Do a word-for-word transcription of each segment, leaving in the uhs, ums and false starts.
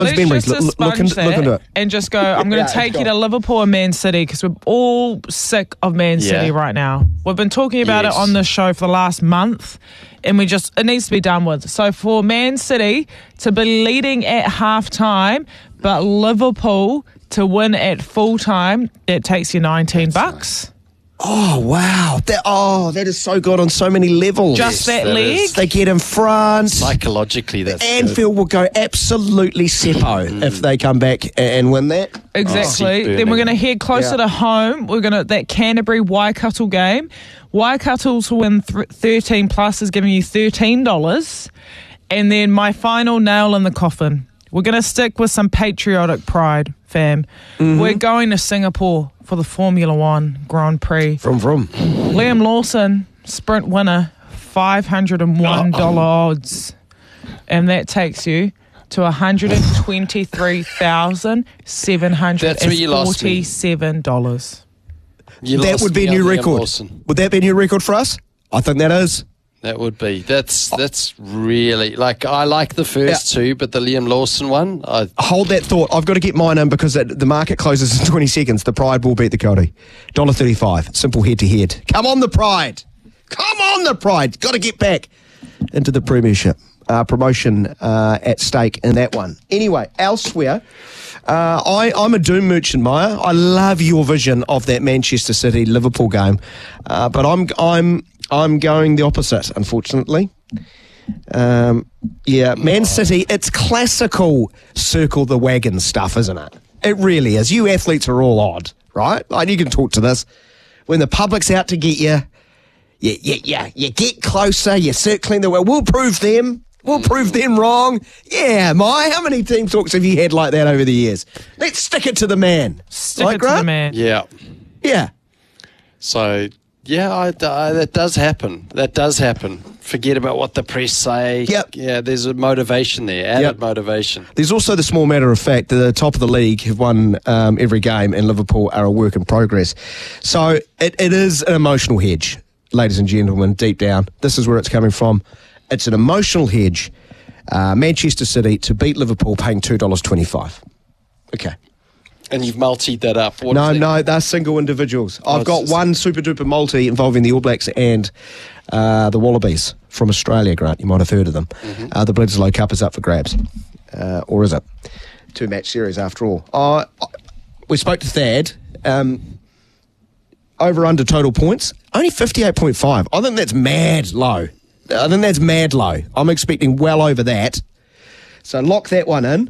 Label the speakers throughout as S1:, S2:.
S1: Let's
S2: memories.
S1: just
S2: Look, look,
S1: sponge
S2: into, look into
S1: that
S2: it.
S1: and just go, I'm going to
S2: Yeah,
S1: take
S2: go
S1: you to
S2: on.
S1: Liverpool and Man City because we're all sick of Man
S3: Yeah.
S1: City right now. We've been talking about
S3: Yes.
S1: it on this show for the last month and we just, it needs to be done with. So for Man City to be leading at halftime, but Liverpool to win at full time, it takes you nineteen bucks.
S2: Oh, wow. That, oh, that is so good on so many levels.
S1: Just that,
S3: that
S1: leg.
S3: is.
S2: They get in front.
S3: Psychologically, that's good.
S2: Anfield will go absolutely seppo
S3: Mm.
S2: if they come back and win that.
S1: Exactly.
S3: Oh,
S1: then we're going to head closer
S2: Yeah.
S1: to home. We're going to that Canterbury Waikato game. Waikato to win th- thirteen plus is giving you thirteen dollars. And then my final nail in the coffin. We're going to stick with some patriotic pride, fam.
S2: Mm-hmm.
S1: We're going to Singapore for the Formula One Grand Prix.
S2: From from.
S1: Liam Lawson, sprint winner, five hundred one dollars odds. And that takes you to one hundred twenty-three thousand seven hundred forty-seven dollars.
S3: You
S2: That
S3: lost
S2: would be
S3: me
S2: a new
S3: on Liam
S2: record.
S3: Lawson.
S2: Would that be a new record for us? I think that is.
S3: That would be. That's that's really like I like the first two, but the Liam Lawson one, I
S2: Hold that thought. I've got to get mine in because it, the market closes in twenty seconds. The Pride will beat the Cody. one dollar thirty-five. Simple head to head. Come on, the Pride. Come on, the Pride. Got to get back into the Premiership. Uh, promotion uh, at stake in that one. Anyway, elsewhere, uh, I, I'm a Doom merchant, Maya. I love your vision of that Manchester City Liverpool game, uh, but I'm I'm I'm going the opposite, unfortunately. Um, yeah, Man City, it's classical circle the wagon stuff, isn't it? It really is. You athletes are all odd, right? Like, you can talk to this. When the public's out to get you, you, you, you, you get closer, you're circling the well. We'll prove them. We'll prove them wrong. Yeah, my, how many team talks have you had like that over the years? Let's stick it to the man.
S1: Stick
S2: Right,
S1: it to the
S2: Grant?
S1: man.
S3: yeah.
S2: Yeah.
S3: So yeah, I, I, that does happen. That does happen. Forget about what the press say.
S2: Yep.
S3: Yeah, there's a motivation there. Added
S2: Yep.
S3: motivation.
S2: There's also the small matter of fact that the top of the league have won um, every game and Liverpool are a work in progress. So it, it is an emotional hedge, ladies and gentlemen, deep down. This is where it's coming from. It's an emotional hedge. Uh, Manchester City to beat Liverpool paying two dollars twenty-five. Okay.
S3: And you've multied that up. What
S2: No,
S3: is that?
S2: no, they're single individuals. I've
S3: it's
S2: got
S3: just-
S2: one super duper multi involving the All Blacks and uh, the Wallabies from Australia, Grant. You might have heard of them.
S3: Mm-hmm.
S2: Uh, the Bledisloe Cup is up for grabs. Uh, or is it? Two match series after all. Uh, we spoke to Thad. Um, over under total points, only fifty-eight point five. I think that's mad low. I think that's mad low. I'm expecting well over that. So lock that one in.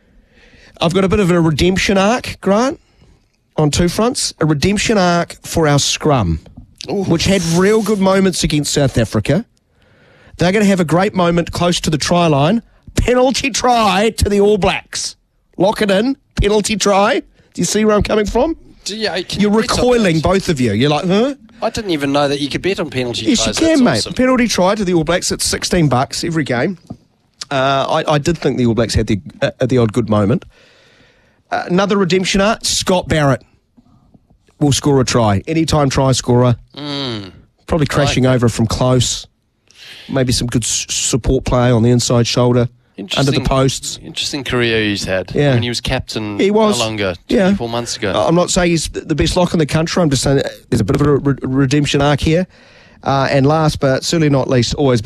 S2: I've got a bit of a redemption arc, Grant, on two fronts. A redemption arc for our scrum,
S3: Ooh.
S2: which had real good moments against South Africa. They're going to have a great moment close to the try line. Penalty try to the All Blacks. Lock it in. Penalty try. Do you see where I'm coming from?
S3: Do you- can
S2: You're
S3: you bet on
S2: recoiling,
S3: that?
S2: both of you. You're like, huh?
S3: I didn't even know that you could bet on penalty
S2: Yes, you
S3: tries.
S2: can,
S3: That's
S2: mate.
S3: awesome.
S2: Penalty try to the All Blacks. It's sixteen bucks every game. Uh, I, I did think the All Blacks had the uh, the odd good moment. Uh, another redemption art, Scott Barrett will score a try. Anytime try scorer.
S3: Mm.
S2: Probably crashing
S3: like that.
S2: over from close. Maybe some good s- support play on the inside shoulder. Under the
S3: Interesting-
S2: posts.
S3: Interesting career he's had.
S2: Yeah.
S3: When he was captain
S2: He was.
S3: no longer,
S2: Yeah.
S3: twenty-four months ago.
S2: I'm not saying he's the best lock in the country. I'm just saying there's a bit of a re- redemption arc here. Uh, and last but certainly not least, always